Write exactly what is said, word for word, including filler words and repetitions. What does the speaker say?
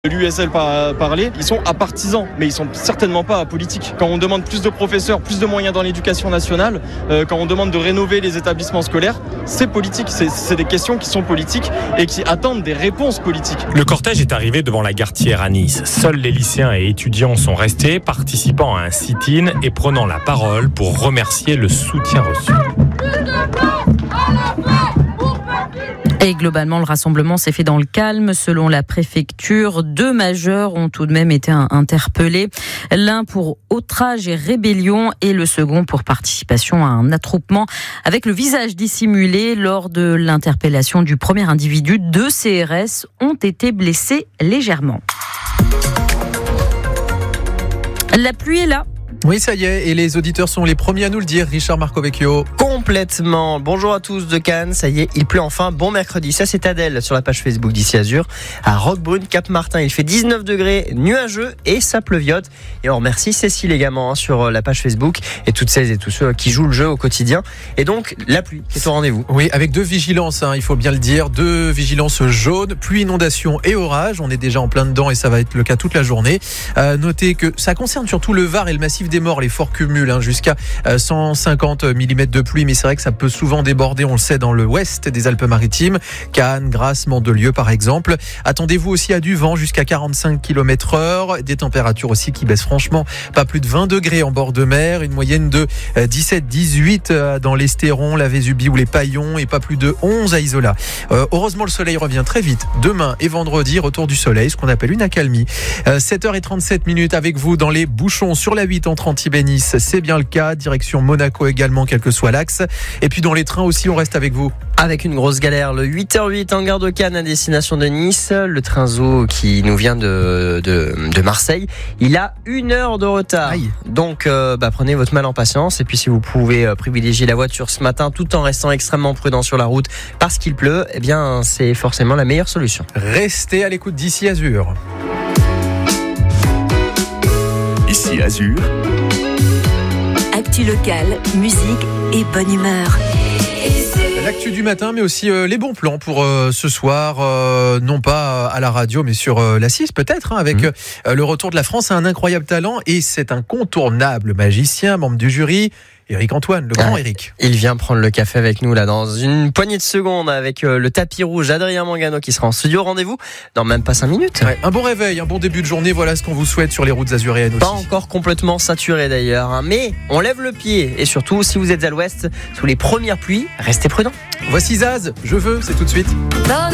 L'U S L par parler, ils sont apartisans, mais ils sont certainement pas apolitiques. Quand on demande plus de professeurs, plus de moyens dans l'éducation nationale, euh, quand on demande de rénover les établissements scolaires, c'est politique, c'est, c'est des questions qui sont politiques et qui attendent des réponses politiques. Le cortège est arrivé devant la gare Thiers à Nice. Seuls les lycéens et étudiants sont restés, participant à un sit-in et prenant la parole pour remercier le soutien reçu. Et globalement, le rassemblement s'est fait dans le calme. Selon la préfecture, deux majeurs ont tout de même été interpellés. L'un pour outrage et rébellion et le second pour participation à un attroupement avec le visage dissimulé. Lors de l'interpellation du premier individu, deux C R S ont été blessés légèrement. La pluie est là. Oui, ça y est, et les auditeurs sont les premiers à nous le dire. Richard Marcovecchio. Complètement. Bonjour à tous de Cannes. Ça y est, il pleut enfin. Bon mercredi. Ça, c'est Adèle sur la page Facebook d'Ici Azur. À Roquebrune, Cap-Martin, il fait dix-neuf degrés, nuageux et ça pleuviote. Et on remercie Cécile également hein, sur la page Facebook et toutes celles et tous ceux qui jouent le jeu au quotidien. Et donc, la pluie est au rendez-vous. Oui, avec deux vigilances, hein, il faut bien le dire. Deux vigilances jaunes, pluie, inondation et orage. On est déjà en plein dedans et ça va être le cas toute la journée. Euh, notez que ça concerne surtout le Var et le massif des Morts, les forts cumuls, hein, jusqu'à cent cinquante millimètres de pluie, mais c'est vrai que ça peut souvent déborder, on le sait, dans le ouest des Alpes-Maritimes, Cannes, Grasse, Mandelieu par exemple. Attendez-vous aussi à du vent jusqu'à quarante-cinq kilomètres heure, des températures aussi qui baissent franchement, pas plus de vingt degrés en bord de mer, une moyenne de dix-sept dix-huit dans l'Estéron, la Vésubie ou les Paillons et pas plus de onze à Isola. Euh, heureusement, le soleil revient très vite. Demain et vendredi, retour du soleil, ce qu'on appelle une accalmie. Euh, sept heures trente-sept minutes avec vous dans les bouchons sur la huit entre Antibes et Nice, c'est bien le cas. Direction Monaco également, quel que soit l'axe. Et puis dans les trains aussi, on reste avec vous. Avec une grosse galère, le huit heures huit en gare de Cannes à destination de Nice. Le train Zo qui nous vient de, de, de Marseille, il a une heure de retard. Aïe. Donc euh, bah, prenez votre mal en patience. Et puis si vous pouvez euh, privilégier la voiture ce matin tout en restant extrêmement prudent sur la route parce qu'il pleut, eh bien c'est forcément la meilleure solution. Restez à l'écoute d'Ici Azur. Ici Azur. Actu locale, musique et bonne humeur. L'actu du matin, mais aussi euh, les bons plans pour euh, ce soir, euh, non pas à la radio, mais sur euh, la six peut-être, hein, avec mmh. euh, le retour de la France à un incroyable talent. Et c'est incontournable magicien, membre du jury, Éric Antoine, le grand Éric. Il vient prendre le café avec nous là dans une poignée de secondes avec euh, le tapis rouge Adrien Mangano qui sera en studio. Rendez-vous dans même pas cinq minutes. Ouais, un bon réveil, un bon début de journée, voilà ce qu'on vous souhaite sur les routes azuréennes aussi. Pas encore complètement saturé d'ailleurs, hein, mais on lève le pied. Et surtout, si vous êtes à l'ouest, sous les premières pluies, restez prudents. Voici Zaz, je veux, c'est tout de suite.